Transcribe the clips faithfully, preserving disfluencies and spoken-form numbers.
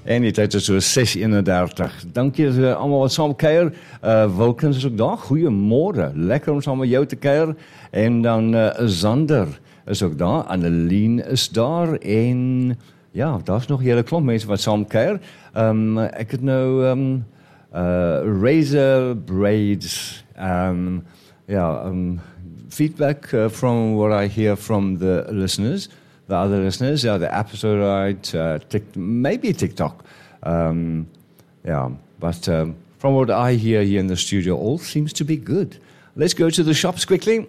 En die tyd is so ses eenendertig. Dankie uh, allemaal wat saam kuier. Uh, Wilkins is ook daar. Goeiemôre. Lekker om saam met jou te kuier. En dan uh, Zander is ook daar. Annelien is daar. En ja, daar is nog 'n hele klomp mense wat saam kuier. Um, ek het nou um, uh, Razor Braids. Um, ja, um, feedback uh, from what I hear from the listeners. The other listeners, yeah, the app is all right, uh, tic- maybe TikTok. Um, yeah, but um, from what I hear here in the studio, all seems to be good. Let's go to the shops quickly.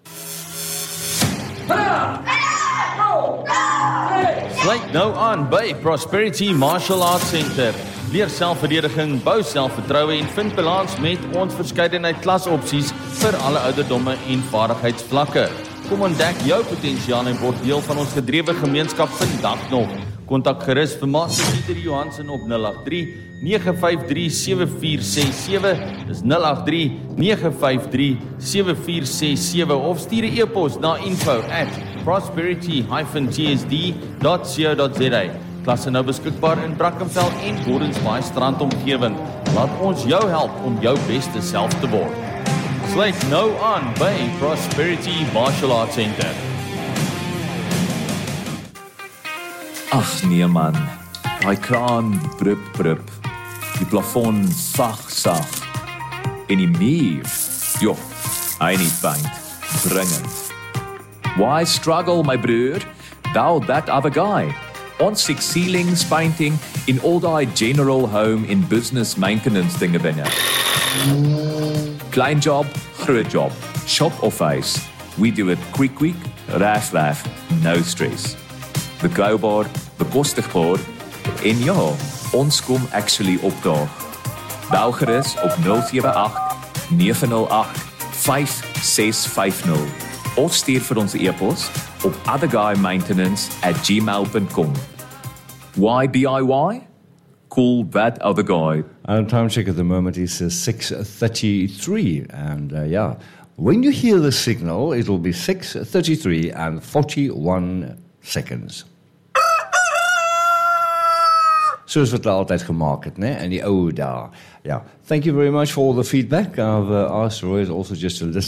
Sluit nou aan by Prosperity Martial Arts Center. Leer selfverdediging, bou selfvertroue en vind balans met ons verskeidenheid klasopsies vir alle ouderdomme en vaardigheidsvlakke. Kom ontdek jou potensiaal en word deel van ons gedrewe gemeenskap vandag nog. Kontak gerus vir Master Pieter Johansen op nul agt drie, nege vyf drie, sewe vier ses sewe, dis nul agt drie, nege vyf drie, sewe vier ses sewe of stuur 'n e-pos na info at prosperity dash t s d dot co dot z a. Klasse nou beskikbaar in Brackenfell en Gordons Bay strand omgewing. Laat ons jou help om jou beste self te word. Sluit nou aan by Prosperity Martial Arts Center. Ag nee man, die kraan brup brup, die plafon sag sag, en die muur, joh, hy nie paint, dringend. Why struggle my broer, thou that other guy? Ons six ceilings painting in all die general home in business maintenance dinge binne. Klein job, groot job, shop of face. We do it quick quick, raf raf, no stress. Betrouwbaar, bekostigbaar en ja, ons kom actually opdaag. Bel gerus op nul sewe agt, nege nul agt, vyf ses vyf nul of stuur vir ons e-pos op otherguymaintenance at gmail dot com. Why D I Y? Call that other guy. And time check at the moment is uh, six thirty-three. And uh, yeah, when you hear the signal, it'll be six thirty-three and forty-one seconds. Soos wat hulle altyd gemaak het, né? In die ou dae. Yeah. Thank you very much for all the feedback. I've uh, asked Roy also just to listen.